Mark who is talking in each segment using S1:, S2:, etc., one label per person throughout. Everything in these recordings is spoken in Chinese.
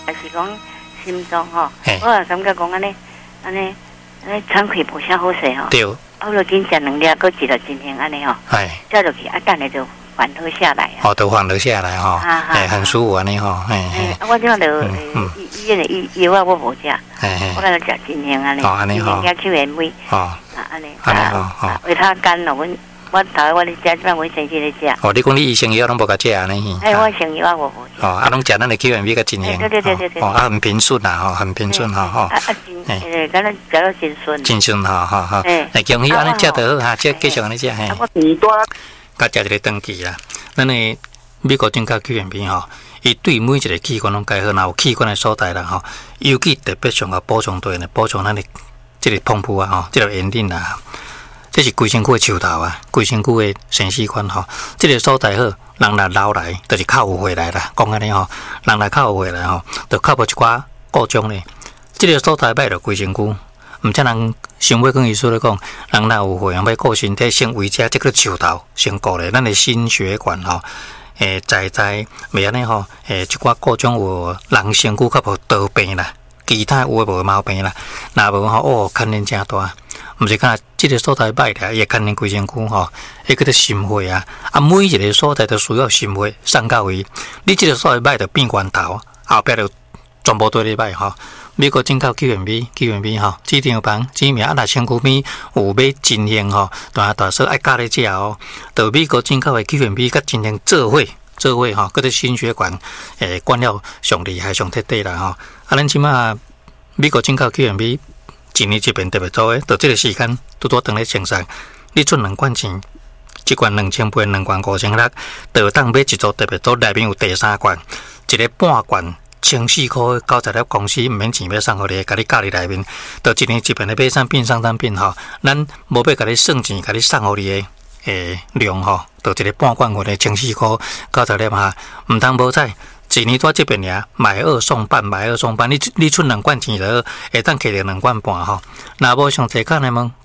S1: 还是讲心脏吼，我也感觉讲安尼喘气无啥好势吼。对。我就紧食2粒，搁一落进行安尼吼。再落去等下就缓和下来。都
S2: 缓和下来哈。很舒服安尼吼。
S1: 我这样就医院的药啊，我无食。我来食进行安尼。进行加口元味。安尼。为他肝咯，我头我咧食，即摆我先去咧食。
S2: 你讲你医生药拢无甲食安尼？
S1: 我生药我无食。
S2: 拢食咱的口元味甲进行。
S1: 对。
S2: 很平顺啦，很平顺哈。
S1: 敢若食到真顺。
S2: 真顺哈。恭喜安尼食得好哈，继续安尼食嘿。甲食一个长期啦，咱的美国进口口元味吼，伊对每一个器官拢介好，若有器官的所在啦吼，尤其特别上个补充对呢，补充咱的这个pom布啊吼，这个炎症啦。这是规身躯的树头啊，规身躯的生死管吼，这个所在好，人若老来，就是较有回来啦。讲安尼吼，人若较有回来吼，就较无一寡各种咧。这个所在歹着规身躯，毋则人想要跟医师咧讲，人若有回，要顾身体，先维持这个树头先顾咧，咱的心血管吼，在袂安尼吼，一寡各种有人身躯较无多病啦，其他有诶无毛病啦，若无吼，牵连真大。毋是讲即个所在歹咧，伊牵连规身躯吼，迄个心血啊，每一个所在都需要心血送到位。你即个所在歹就变源头，后壁就全部对你歹吼。美国进口口元味吼，指定房指明若身躯边有要进行吼，大说爱加咧食哦。就美国进口的口元味，甲进行做伙吼，搁伫心血管管了上厉害上彻底啦吼。咱即马美国进口口元味。一年一遍特别多诶，到这个时间拄倒当咧清爽，你出2罐钱，一罐2000杯，2罐5600，就当买一组特别多，内面有第3罐，一个半罐14块，90粒公司毋免钱要送互你，甲你加伫内面，就一年一遍咧买产品送产品吼，咱无要甲你算钱，甲你送互你诶量吼，就一个半罐我咧14块90粒哈，毋通无采。一年多这边呀，买2送半，你出2罐钱就会当摕着2罐半吼。若无上侪卡来问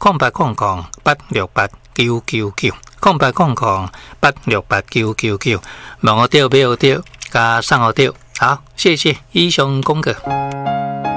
S2: ，0800-868-999，0800-868-999，问我对，买对，加送我对。好，谢谢以上讲过。